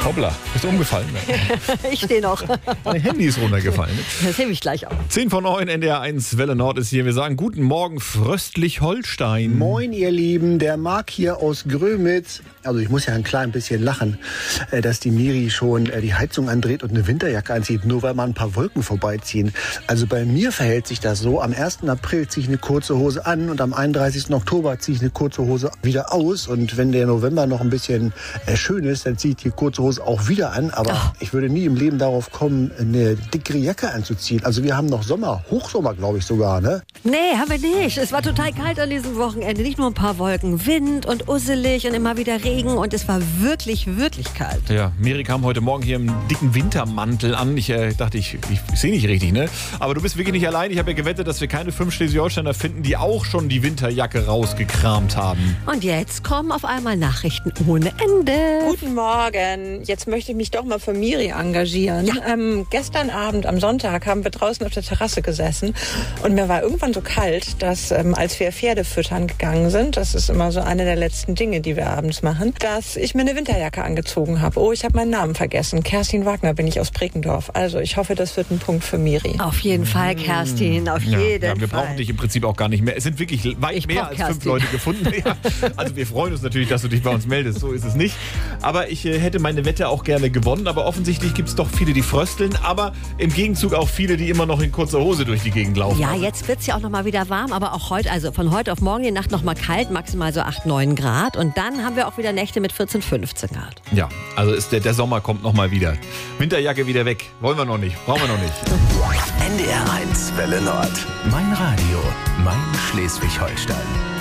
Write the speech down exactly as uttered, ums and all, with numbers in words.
Hoppla, bist du umgefallen? Ich stehe noch. Mein Handy ist runtergefallen. Das hebe ich gleich auf. zehn vor neun, N D R eins, Welle Nord ist hier. Wir sagen guten Morgen, Fröstlich-Holstein. Moin, ihr Lieben, der Marc hier aus Grömitz. Also ich muss ja ein klein bisschen lachen, äh, dass die Miri schon äh, die Heizung andreht und eine Winterjacke anzieht, nur weil mal ein paar Wolken vorbeiziehen. Also bei mir verhält sich das so, am ersten April ziehe ich eine kurze Hose an und am einunddreißigsten Oktober ziehe ich eine kurze Hose wieder aus. Und wenn der November noch ein bisschen äh, schön ist, dann ziehe ich die kurze Hose auch wieder an. Aber Ach. ich würde nie im Leben darauf kommen, eine dickere Jacke anzuziehen. Also wir haben noch Sommer, Hochsommer glaube ich sogar, ne? Nee, haben wir nicht. Es war total kalt an diesem Wochenende. Nicht nur ein paar Wolken, Wind und usselig und immer wieder Regen. Und es war wirklich, wirklich kalt. Ja, Miri kam heute Morgen hier im dicken Wintermantel an. Ich äh, dachte, ich, ich, ich sehe nicht richtig, ne? Aber du bist wirklich nicht allein. Ich habe ja gewettet, dass wir keine fünf Schleswig-Holsteiner finden, die auch schon die Winterjacke rausgekramt haben. Und jetzt kommen auf einmal Nachrichten ohne Ende. Guten Morgen. Jetzt möchte ich mich doch mal für Miri engagieren. Ja. Ähm, gestern Abend am Sonntag haben wir draußen auf der Terrasse gesessen und mir war irgendwann so kalt, dass ähm, als wir Pferde füttern gegangen sind, das ist immer so eine der letzten Dinge, die wir abends machen, dass ich mir eine Winterjacke angezogen habe. Oh, ich habe meinen Namen vergessen. Kerstin Wagner bin ich aus Breckendorf. Also ich hoffe, das wird ein Punkt für Miri. Auf jeden Fall, Kerstin, auf Ja, jeden ja, wir Fall. brauchen dich im Prinzip auch gar nicht mehr. Es sind wirklich weit Ich mehr brauch als fünf Kerstin. Leute gefunden. Ja, also wir freuen uns natürlich, dass du dich bei uns meldest. So ist es nicht. Aber ich äh, hätte meine Wette auch gerne gewonnen. Aber offensichtlich gibt es doch viele, die frösteln. Aber im Gegenzug auch viele, die immer noch in kurzer Hose durch die Gegend laufen. Ja, jetzt wird es ja auch noch mal wieder warm, aber auch heute, also von heute auf morgen die Nacht noch mal kalt, maximal so acht, neun Grad. Und dann haben wir auch wieder Nächte mit vierzehn, fünfzehn Grad. Ja, also ist der, der Sommer kommt noch mal wieder. Winterjacke wieder weg. Wollen wir noch nicht. Brauchen wir noch nicht. N D R eins, Welle Nord. Mein Radio, mein Schleswig-Holstein.